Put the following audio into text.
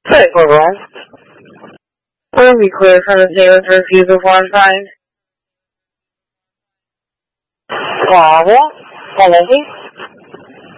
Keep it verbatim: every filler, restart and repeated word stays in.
Hey, Corporal. Will be clear from the statement to refuse before I'm signed. Bravo. Kennedy.